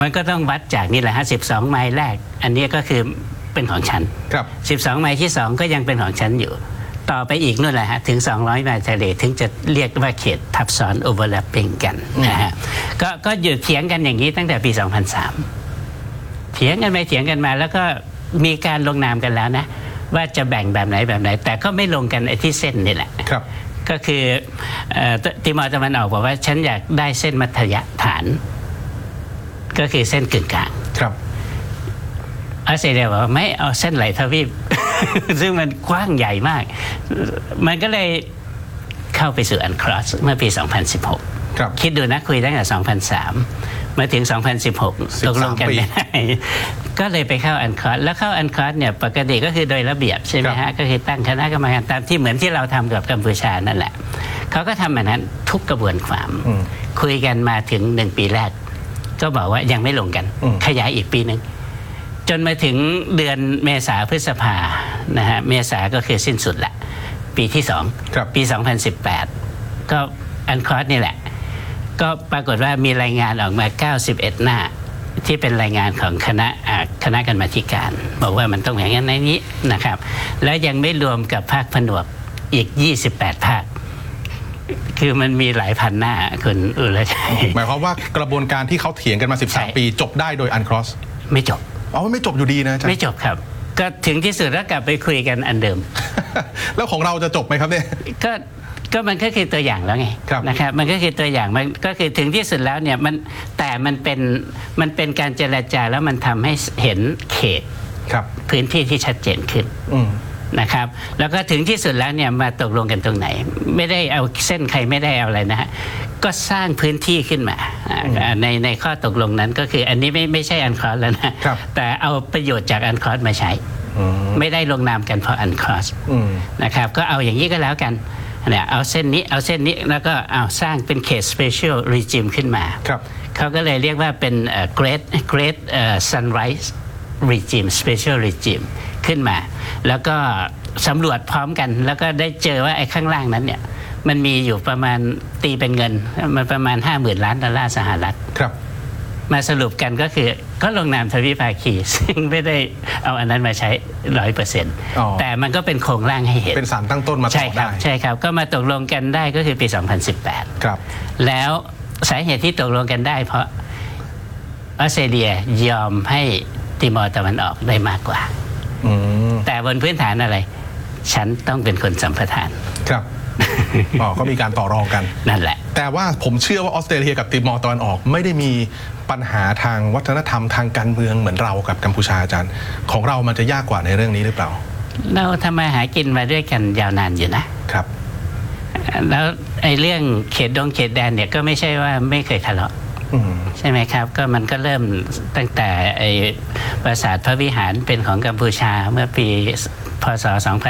มันก็ต้องวัดจากนี่แหละฮะ12 ไมล์แรกอันนี้ก็คือเป็นของฉันครับ 12 ไมล์ที่ 2ก็ยังเป็นของฉันอยู่ต่อไปอีกนู่นแหละฮะถึง200 ไมล์ทะเลถึงจะเรียกว่าเขตทับซ้อน overlapping กันนะฮะก็หยุดเถียงกันอย่างนี้ตั้งแต่ปี 2003 เถียงกันไปเถียงกันมาแล้วก็มีการลงนามกันแล้วนะว่าจะแบ่งแบบไหนแต่ก็ไม่ลงกันไอ้ที่เส้นนี่แหละครับก็คือติมอร์ตะวันออกบอกว่าฉันอยากได้เส้นมัธยฐานก็คือเส้นกึ่งกลางครับออสเตรเลียบอกว่าไม่เอาเส้นไหลทวีป ซึ่งมันกว้างใหญ่มากมันก็เลยเข้าไปสู่อันครอสเมื่อปี 2016 ครับคิดดูนะคุยตั้งแต่ 2003 มาถึง 2016 ตกลงกันไม่ได้ก็เลยไปเข้าอันครอสแล้วเข้าอันครอสเนี่ยปกติก็คือโดยระเบียบใช่ไหมฮะก็คือตั้งคณะกรรมการตามที่เหมือนที่เราทำกับกัมพูชานั่นแหละเขาก็ทำแบบนั้นทุกกระบวนความคุยกันมาถึง1 ปีแรกก็บอกว่ายังไม่ลงกันขยายอีกปีนึงจนมาถึงเดือนเมษาพฤษภานะฮะเมษาก็คือสิ้นสุดแหละปีที่2ปี 2018 ก็อันครอสนี่แหละก็ปรากฏว่ามีรายงานออกมา91 หน้าที่เป็นรายงานของคณะกรรมาธิการบอกว่ามันต้องอย่างนั้นในนี้นะครับแล้วยังไม่รวมกับภาคผนวกอีก28 ภาคคือมันมีหลายพันหน้าคุณอุลชัยหมายความว่ากระบวนการที่เขาเถียงกันมา13 ปีจบได้โดยอันครอสไม่จบไม่จบอยู่ดีนะไม่จบครับก็ถึงที่สุดแล้วกลับไปคุยกันอันเดิมแล้วของเราจะจบไหมครับเนี่ยก็มันก็คือตัวอย่างแล้วไงนะครับมันก็คือตัวอย่างมันก็คือถึงที่สุดแล้วเนี่ยมันเป็นการเจรจาแล้วมันทำให้เห็นเขตพื้นที่ที่ชัดเจนขึ้นนะครับแล้วก็ถึงที่สุดแล้วเนี่ยมาตกลงกันตรงไหนไม่ได้เอาเส้นใครไม่ได้เอาอะไรนะฮะก็สร้างพื้นที่ขึ้นมาในข้อตกลงนั้นก็คืออันนี้ไม่ใช่อันครอสแล้วนะแต่เอาประโยชน์จากอันครอสมาใช้ไม่ได้ลงนามกันเพราะอันครอสนะครับก็เอาอย่างนี้ก็แล้วกันเนี่ยเอาเส้นนี้แล้วก็เอาสร้างเป็นเขต special regime ขึ้นมาเขาก็เลยเรียกว่าเป็น great sunrise regime special regime ขึ้นมาแล้วก็สำรวจพร้อมกันแล้วก็ได้เจอว่าไอ้ข้างล่างนั้นเนี่ยมันมีอยู่ประมาณตีเป็นเงินมันประมาณ$50,000 ล้านสหรัฐมาสรุปกันก็คือก็ลงนามทวิภาคีซึ่งไม่ได้เอาอันนั้นมาใช้ 100% แต่มันก็เป็นโครงร่างให้เห็นเป็นสารตั้งต้นมาต่อได้ใช่ครับก็มาตกลงกันได้ก็คือปี 2018 ครับแล้วสาเหตุที่ตกลงกันได้เพราะออสเตรเลียยอมให้ติมอร์ตะวันออกได้มากกว่าแต่บนพื้นฐานอะไรฉันต้องเป็นคนสัมปทานครับก็มีการต่อรองกันนั่นแหละแต่ว่าผมเชื่อว่าออสเตรเลียกับติมอร์ตะวันออกไม่ได้มีปัญหาทางวัฒนธรรมทางการเมืองเหมือนเรากับกัมพูชาอาจารย์ของเรามันจะยากกว่าในเรื่องนี้หรือเปล่าเราทำมาหากินมาด้วยกันยาวนานอยู่นะครับแล้วไอ้เรื่องเขตแดนเนี่ยก็ไม่ใช่ว่าไม่เคยทะเลาะใช่ไหมครับก็มันก็เริ่มตั้งแต่ไอ้ปราสาทพระวิหารเป็นของกัมพูชาเมื่อปีพ.ศ.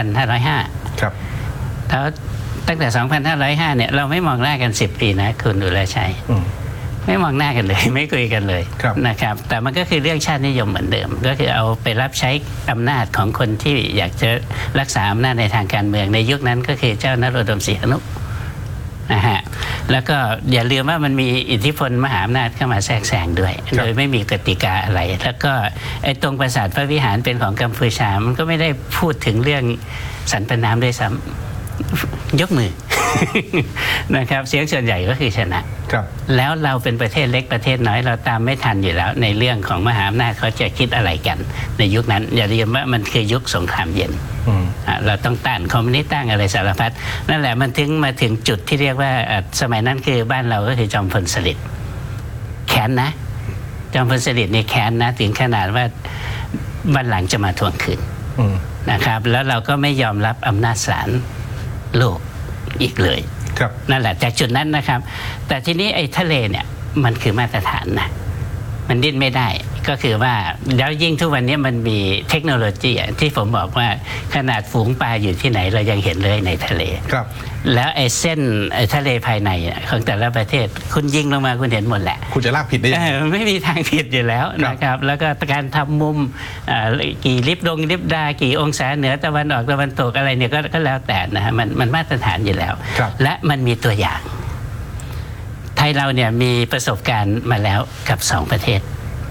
2505 ครับแล้วตั้งแต่ 2505 เนี่ยเราไม่มองหน้ากัน10 ปีนะคุณอุลชัยไม่มองหน้ากันเลยไม่คุยกันเลยนะครับแต่มันก็คือเรื่องชาตินิยมเหมือนเดิมก็คือเอาไปรับใช้อำนาจของคนที่อยากจะรักษาอำนาจในทางการเมืองในยุคนั้นก็คือเจ้านโรดม ศรีหนุนะฮะแล้วก็อย่าลืมว่ามันมีอิทธิพลมหาอำนาจเข้ามาแทรกแซงด้วยโดยไม่มีกติกาอะไรแล้วก็ไอ้ตรงปราสาทพระวิหารเป็นของกัมพูชามันก็ไม่ได้พูดถึงเรื่องสันปนามด้วยซ้ำยกมือ นะครับเสียงส่วนใหญ่ก็คือชนะแล้วเราเป็นประเทศเล็กประเทศน้อยเราตามไม่ทันอยู่แล้วในเรื่องของมหาอำนาจเขาจะคิดอะไรกันในยุคนั้นอย่าลืมว่ามันคือยุคสงครามเย็นเราต้องต้านคอมมิวนิสต์ตั้งอะไรสารพัดนั่นแหละมันถึงมาถึงจุดที่เรียกว่าสมัยนั้นคือบ้านเราก็คือจอมพลสฤษดิ์แค้นนะจอมพลสฤษดิ์นี่แค้นนะถึงขนาดว่าวันหลังจะมาทวงคืนนะครับแล้วเราก็ไม่ยอมรับอำนาจศาลโลกอีกเลยนั่นแหละจากจุดนั้นนะครับแต่ทีนี้ไอ้ทะเลเนี่ยมันคือมาตรฐานนะมันดิ้นไม่ได้ก็คือว่าแล้วยิ่งทุกวันนี้มันมีเทคโนโลยีที่ผมบอกว่าขนาดฝูงปลาอยู่ที่ไหนเรายังเห็นเลยในทะเลแล้วไอ้เส้นทะเลภายในของแต่ละประเทศคุณยิงลงมาคุณเห็นหมดแหละคุณจะลากผิดได้ยังไงไม่มีทางผิดอยู่แล้วนะครับแล้วก็การทำมุมกี่ลิบดากี่องศาเหนือตะวันออกตะวันตกอะไรเนี่ยก็แล้วแต่นะฮะมันมาตรฐานอยู่แล้วและมันมีตัวอย่างไทยเราเนี่ยมีประสบการณ์มาแล้วกับ2 ประเทศ